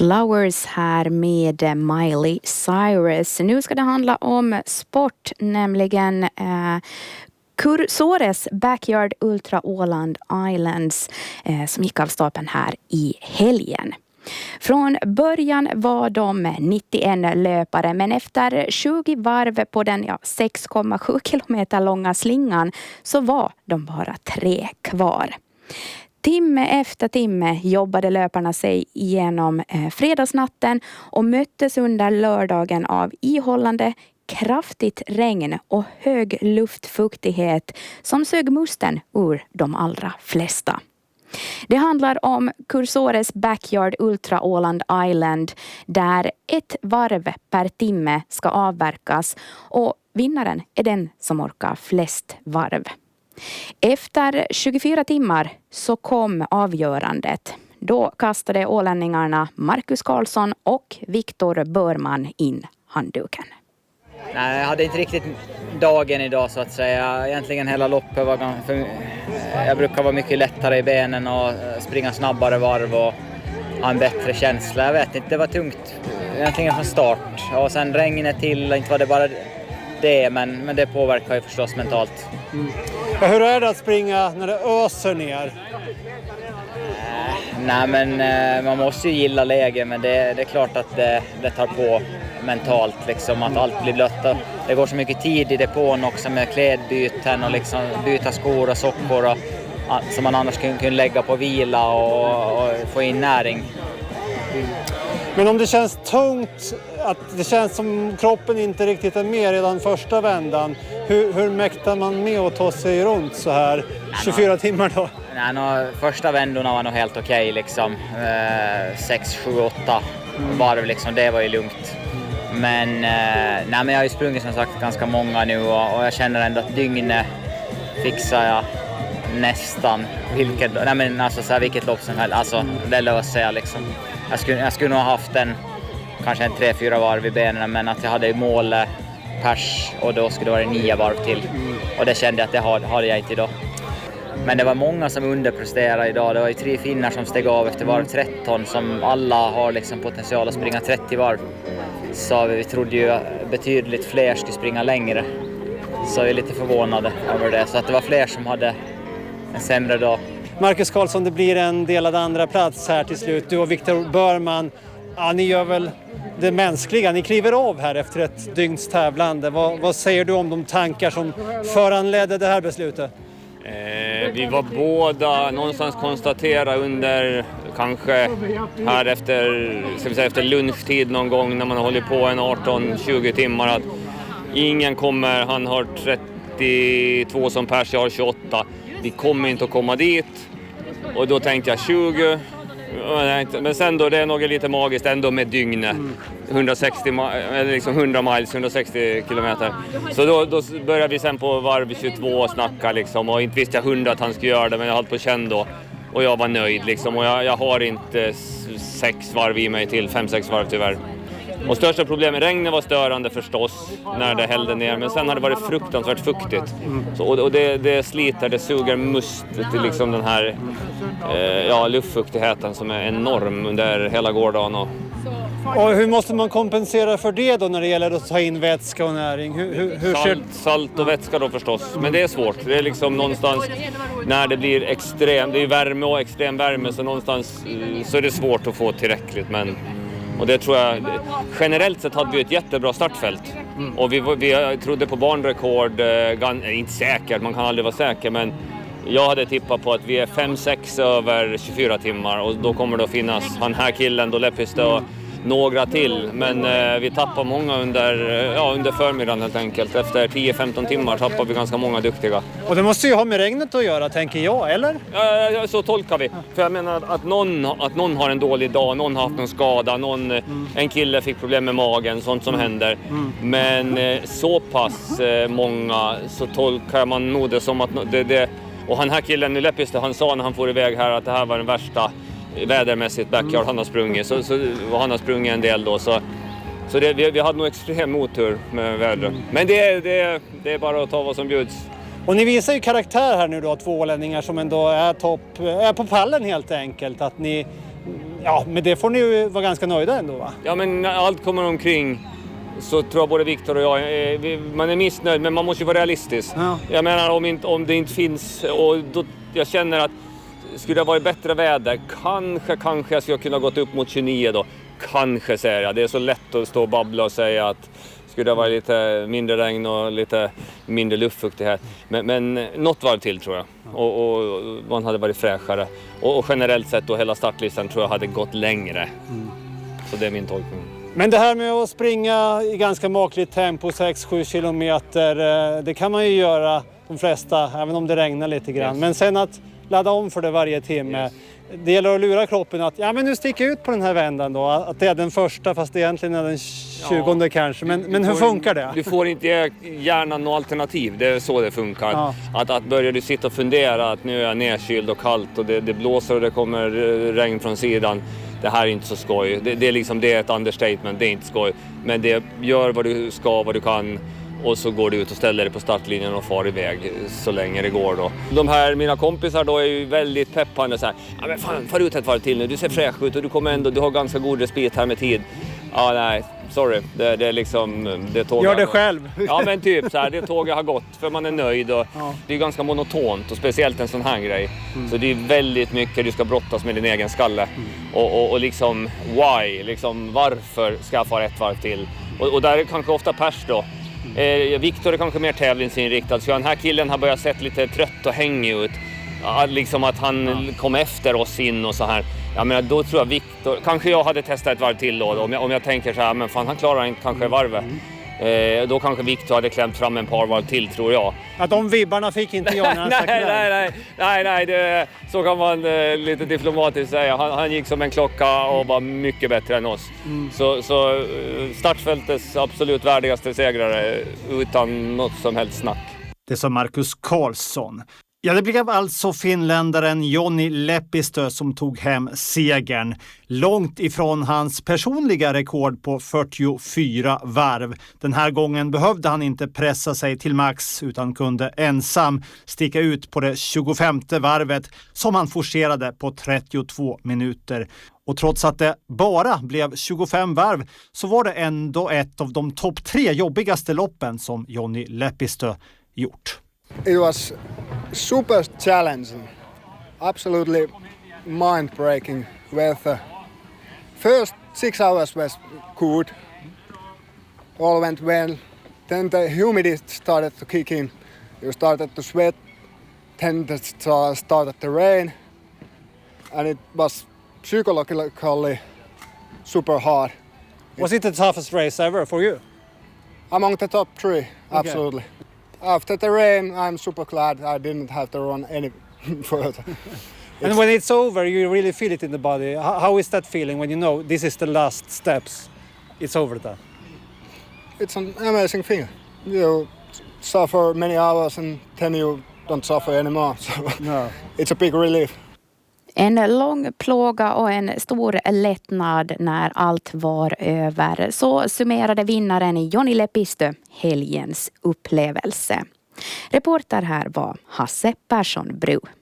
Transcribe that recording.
Flowers här med Miley Cyrus. Nu ska det handla om sport, nämligen Cursores Backyard Ultra Åland Islands som gick av stapeln här i helgen. Från början var de 91 löpare, men efter 20 varv på den 6,7 kilometer långa slingan så var de bara 3 kvar. Timme efter timme jobbade löparna sig igenom fredagsnatten och möttes under lördagen av ihållande kraftigt regn och hög luftfuktighet som sög musten ur de allra flesta. Det handlar om Cursores Backyard Ultra Åland Island där 1 varv per timme ska avverkas och vinnaren är den som orkar flest varv. Efter 24 timmar så kom avgörandet. Då kastade ålänningarna Marcus Karlsson och Viktor Börman in handduken. Nej, jag hade inte riktigt dagen idag så att säga. Egentligen hela loppet var jag brukar vara mycket lättare i benen och springa snabbare varv och ha en bättre känsla. Jag vet inte, det var tungt egentligen från start. Och sen regnet till, inte var det bara det, men det påverkar ju förstås mentalt. Ja, hur är det att springa när det öser ner? Nej, men man måste ju gilla läge, men det är klart att det tar på mentalt liksom, att allt blir blött. Det går så mycket tid i depån också med klädbyten och liksom byta skor och sockor och, som man annars kunde lägga på vila och få in näring. Men om det känns tungt, att det känns som kroppen inte riktigt är med redan första vändan, hur mäktar man med att ta sig runt så här 24 timmar då? Nej, första vändorna var nog helt okej liksom. 6, 7, 8 varv liksom, det var ju lugnt. Men jag har ju sprungit som sagt ganska många nu och jag känner ändå att dygnet fixar jag nästan vilket lopp som helst. Alltså det löser jag liksom. Jag skulle nog ha haft kanske en 3-4 varv i benen, men att jag hade mål pers och då skulle det vara 9 varv till. Och det kände jag att det hade jag inte idag. Men det var många som underpresterade idag. Det var ju 3 finnar som steg av efter varv 13 som alla har liksom potential att springa 30 varv. Så vi trodde ju betydligt fler skulle springa längre. Så vi är lite förvånade över det. Så att det var fler som hade en sämre dag. Marcus Karlsson, det blir en delad andra plats här till slut. Du och Viktor Börman, ni gör väl det mänskliga. Ni kliver av här efter ett dygns tävlande. Vad säger du om de tankar som föranledde det här beslutet? Vi var båda någonstans konstatera under kanske här efter lunchtid någon gång när man håller på en 18-20 timmar att ingen kommer, han har 32 som pers, jag har 28. Vi kommer inte att komma dit. Och då tänkte jag 20. Men sen då, det är något lite magiskt ändå med dygnet. 100 miles, 160 kilometer. Så då började vi sen på varv 22 och snacka liksom. Och inte visste jag 100 att han skulle göra det, men jag höll på känn då. Och jag var nöjd liksom. Och jag har inte 6 varv i mig till, 5-6 varv tyvärr. Och största problemet, regnet var störande förstås när det hällde ner. Men sen har det varit fruktansvärt fuktigt. Och det sliter, det suger must till liksom den här luftfuktigheten som är enorm under hela gårdagen. Och hur måste man kompensera för det då när det gäller att ta in vätska och näring? Salt och vätska då förstås. Men det är svårt. Det är liksom någonstans när det blir extrem, det är värme och extrem värme så någonstans så är det svårt att få tillräckligt. Och det tror jag, generellt sett hade vi ett jättebra startfält. Och vi trodde på banrekord, inte säkert, man kan aldrig vara säker, men jag hade tippat på att vi är 5-6 över 24 timmar och då kommer det att finnas han här killen, då Lepistö och några till. Men vi tappar många under förmiddagen helt enkelt. Efter 10-15 timmar tappar vi ganska många duktiga. Och det måste ju ha med regnet att göra, tänker jag, eller? Ja, så tolkar vi. För jag menar att någon har en dålig dag, någon har haft någon skada, en kille fick problem med magen, sånt som händer. Men så pass många så tolkar man nog det som att det. Och han här killen nu Lepistö, han sa när han får iväg här att det här var den värsta vädermässigt backyard han har sprungit. Och han har sprungit en del då. Så vi hade nog extrem otur med vädret. Men det är bara att ta vad som bjuds. Och ni visar ju karaktär här nu då, 2 ålänningar som ändå är på pallen helt enkelt. Att ni Ja, men det får ni ju vara ganska nöjda ändå, va? Ja, men när allt kommer omkring så tror jag både Viktor och jag, man är missnöjd, men man måste ju vara realistisk. Ja. Jag menar om det inte finns, och då, jag känner att skulle det varit bättre väder, kanske jag skulle kunna gått upp mot 29 då. Kanske, säger jag. Det är så lätt att stå och babbla och säga att skulle det vara lite mindre regn och lite mindre luftfuktighet. Men något varv till tror jag. Och man hade varit fräschare. Och generellt sett då hela startlistan tror jag hade gått längre. Så det är min tolkning. Men det här med att springa i ganska makligt tempo, 6-7 kilometer, det kan man ju göra de flesta, även om det regnar lite grann. Yes. Men sen att ladda om för det varje timme. Yes. Det gäller att lura kroppen att men nu sticker jag ut på den här vändan då. Att det är den första fast egentligen är den 20:e kanske. Men hur funkar det? Du får inte ge hjärnan något alternativ. Det är så det funkar. Ja. Att börjar du sitta och fundera att nu är jag nedkyld och kallt och det blåser och det kommer regn från sidan. Det här är inte så skoj. Det är ett understatement, det är inte skoj. Men det gör vad du ska, vad du kan. Och så går du ut och ställer dig på startlinjen och far iväg så länge det går då. De här, mina kompisar då, är ju väldigt peppande så här. Ja men fan, far ut ett varv till nu. Du ser fräsch ut och du har ganska god respit här med tid. Ja nej, sorry. Det är liksom det tåget. Gör det själv. Ja men typ så här, det tåget har gått för man är nöjd och det är ganska monotont och speciellt en sån här grej. Så det är väldigt mycket du ska brottas med din egen skalle. Och liksom why, liksom varför ska jag fara ett varv till? Och där är kanske ofta pers då. Viktor är kanske mer tävlingsinriktad så den här killen har börjat sett lite trött och hängig ut. Liksom att han kom efter oss in och så här. Jag menar, då tror jag Viktor, kanske jag hade testat ett varv till då om jag tänker så här, men fan han klarar inte kanske varvet. Då kanske Viktor hade klämt fram en par varv till tror jag. Att de vibbarna fick inte jag när han stack nej, så kan man lite diplomatiskt säga. Han gick som en klocka och var mycket bättre än oss. Så startfältets absolut värdigaste segrare utan något som helst snack. Det sa Marcus Karlsson. Ja, det blev alltså finländaren Joni Lepistö som tog hem segern. Långt ifrån hans personliga rekord på 44 varv. Den här gången behövde han inte pressa sig till max utan kunde ensam sticka ut på det 25:e varvet som han forcerade på 32 minuter. Och trots att det bara blev 25 varv så var det ändå ett av de topp 3 jobbigaste loppen som Joni Lepistö gjort. It was super challenging, absolutely mind-breaking weather. First 6 hours was good, all went well. Then the humidity started to kick in. You started to sweat, then it started to rain, and it was psychologically super hard. Was it the toughest race ever for you? Among the top 3, absolutely. Okay. After the rain, I'm super glad I didn't have to run any further. And when it's over, you really feel it in the body. How is that feeling when you know this is the last steps? It's over then. It's an amazing thing. You suffer many hours and then you don't suffer anymore. So it's a big relief. En lång plåga och en stor lättnad när allt var över. Så summerade vinnaren Joni Lepistö helgens upplevelse. Reporter här var Hasse Persson Bru.